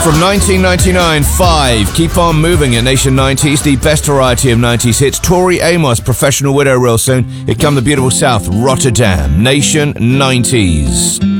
From 1999, 5. Keep on moving at Nation 90s, the best variety of 90s hits. Tori Amos, Professional Widow real soon. Here come the beautiful South, Rotterdam. Nation 90s.